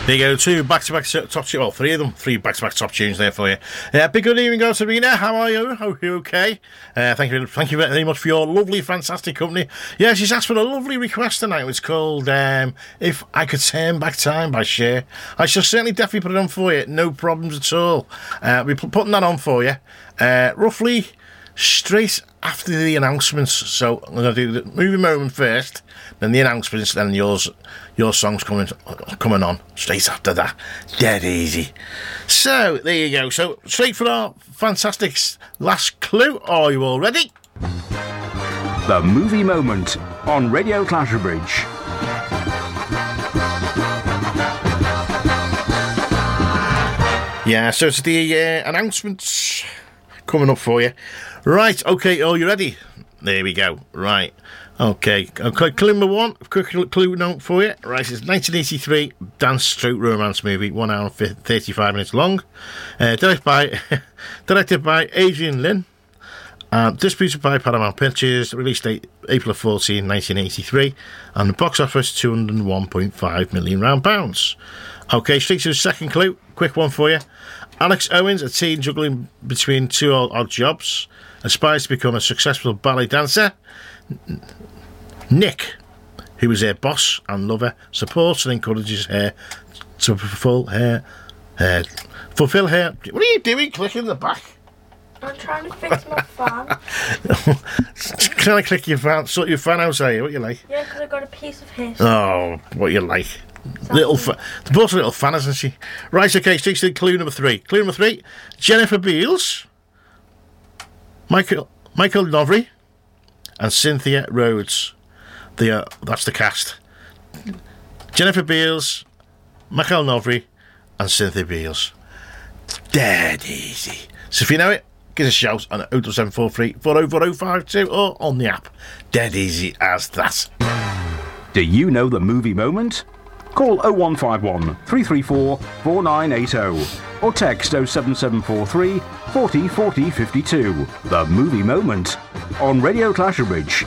There you go, two back-to-back top tunes, well, three of them, three back-to-back top tunes there for you. Big good evening, go to Serena. How are you? Hope you're okay. Thank you very much for your lovely, fantastic company. Yeah, she's asked for a lovely request tonight. It's called If I Could Turn Back Time by Cher. I shall certainly definitely put it on for you, no problems at all. We're putting that on for you. Roughly straight after the announcements. So I'm going to do the movie moment first, then the announcements, then your song's coming on straight after that. Dead easy. So there you go. So straight for our fantastic last clue. Are you all ready? The movie moment on Radio Clatterbridge. Yeah, so it's the announcements coming up for you. Right, okay, are you ready? There we go. Right, okay. Clue number one, quick clue note for you. Right, it's 1983 dance/romance movie, 1 hour and 35 minutes long. Directed by Adrian Lyne. Distributed by Paramount Pictures. Release date April 14, 1983. And the box office £201.5 million. Okay, straight to the second clue. Quick one for you. Alex Owens, a teen juggling between two odd jobs, aspires to become a successful ballet dancer. Nick, who is her boss and lover, supports and encourages her to fulfill her. What are you doing? Clicking the back. I'm trying to fix my fan. Trying to click your fan, sort your fan out, are you? What you like? Yeah, because I got a piece of his. Oh, what you like? The both a little fan, isn't she? Right, okay, straight to clue number three. Clue number three, Jennifer Beals, Michael Novrey, and Cynthia Rhodes. That's the cast. Jennifer Beals, Michael Novrey, and Cynthia Beals. Dead easy. So if you know it, give us a shout on 02743 404052 or on the app. Dead easy as that. Do you know the movie moment? Call 0151 334 4980 or text 07743 40 40 52. The movie moment on Radio Clatterbridge.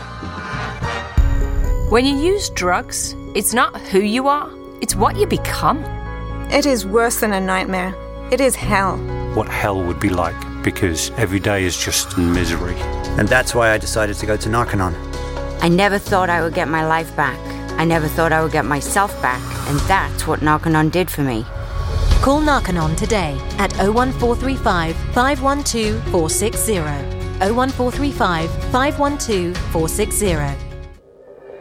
When you use drugs, it's not who you are, it's what you become. It is worse than a nightmare. It is hell. What hell would be like, because every day is just misery. And that's why I decided to go to Narconon. I never thought I would get my life back. I never thought I would get myself back, and that's what Narconon did for me. Call Narconon today at 01435 512 460. 01435 512 460.